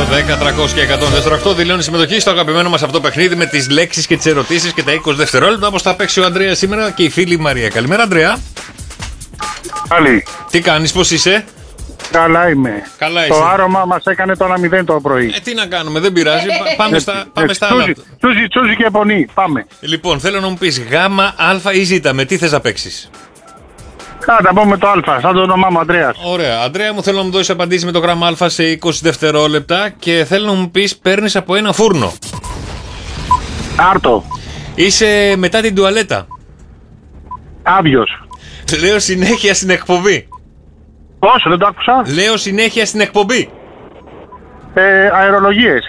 2, 10, 300 και 148 δηλώνει συμμετοχή στο αγαπημένο μας αυτό παιχνίδι με τις λέξεις και τις ερωτήσεις και τα 20 δευτερόλεπτα όπως θα παίξει ο Ανδρέας σήμερα και η φίλη Μαρία. Καλημέρα, Ανδρέα. Καλή. Τι κάνεις, πώς είσαι? Καλά είμαι. Καλά Το είσαι. άρωμα μας έκανε το 1-0 το πρωί. Τι να κάνουμε, δεν πειράζει. Πάμε στα άλλα. Τσούζι και πονή. Πάμε. Λοιπόν, θέλω να μου πεις γάμα, α ή ζ. Με τι θες να παίξεις? Θα πούμε το α, σαν το όνομά μου Ανδρέας. Ωραία. Ανδρέα μου, θέλω να μου δώσεις απαντήσεις με το γράμμα α σε 20 δευτερόλεπτα και θέλω να μου πεις παίρνεις από ένα φούρνο. Άρτο. Είσαι μετά την τουαλέτα. Άδειος. Λέω συνέχεια στην εκπομπή. Πόσο, δεν το άκουσα. Λέω συνέχεια στην εκπομπή. Αερολογίες.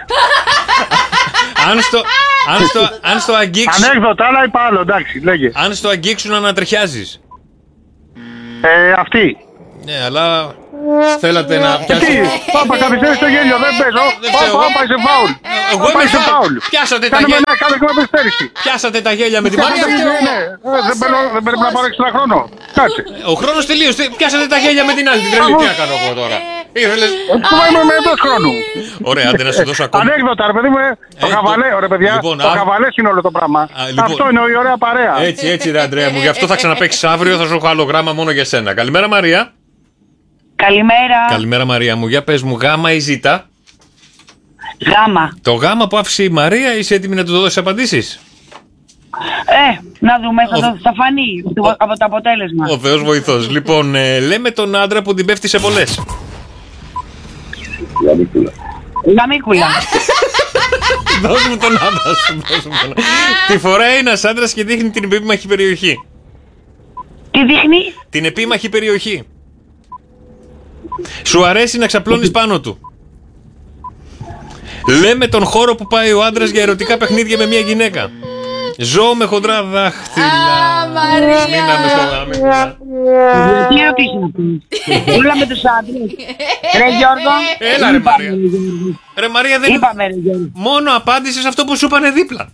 Αν στο αγγίξουν. Ανέκδοτα, αλλά είπα άλλο, εντάξει, λέγε. Αν στο αγγίξουν ανατριχιάζεις. Αυτή. Ναι, αλλά θέλατε να πιάσετε. Τι, πάπα, καθυστέρησε το γέλιο, δεν παίζω. Πάπα, είσαι φάουλ. Εγώ είμαι φάουλ. Πιάσατε τα γέλια. Κάνε και καθυστέρηση. Πιάσατε τα γέλια με τη Μαρία. Ναι, δεν πρέπει να πάρω έξτρα χρόνο. Κάτσε. Ο χρόνος τελείωσε. Πιάσατε τα γέλια με την άλλη. Την τρελή, τι να κάνω εγώ τώρα. Πού είμαι με εντός χρόνου. Ωραία, άντε να σου δώσω ακόμα. Ανέκδοτα, ρε παιδί μου, το χαβαλέ, ρε παιδιά. Το χαβαλέ είναι όλο το πράγμα. Αυτό είναι η ωραία παρέα. Έτσι, ρε Αντρέα μου. Γι' αυτό θα ξαναπαίξεις αύριο. Θα σου έχω άλλο γράμμα μόνο για σένα. Καλημέρα, Μαρία. Καλημέρα. Καλημέρα, Μαρία μου. Για πες μου, γάμα ή ζήτα? Γάμα. Το γάμα που άφησε η Μαρία, είσαι έτοιμη να του δώσεις απαντήσεις? Να δούμε, θα φανεί από το αποτέλεσμα. Ο Θεός βοηθός. Λοιπόν, λέμε τον άντρα που την πέφτει σε πολλές. Γαμίκουλα. Δώσ' μου τον άντρα σου. Τη φοράει ένας άντρας και δείχνει την επίμαχη περιοχή. Τι δείχνει? Την επίμαχη περιοχή. Σου αρέσει να ξαπλώνεις πάνω του. Λέμε τον χώρο που πάει ο άντρας για ερωτικά παιχνίδια με μια γυναίκα. Ζώο με χοντρά δάχτυλα. Μείναμε στο γάμι. Τι ερωτήσει να πούμε. Όλα με τους άντρες. Ρε Γιώργο. Έλα ρε Μαρία. Ρε Μαρία, δεν είπαμε ρε Γιώργο. μόνο απάντησες αυτό που σου είπανε δίπλα.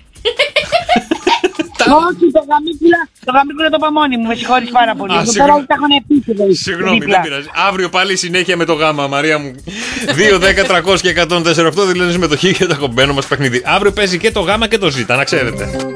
Όχι, το γαμίκουλα το είπα μόνη μου, με συγχωρείς πάρα πολύ. Τώρα τα έχουν επίσης. Συγγνώμη, δεν πειράζει. Αύριο πάλι συνέχεια με το γάμα, Μαρία μου. 2, 10, 300 και 148 δηλώνει συμμετοχή για το κομπαίνο μας παιχνίδι. Αύριο παίζει και το γάμα και το ζήτα, να ξέρετε.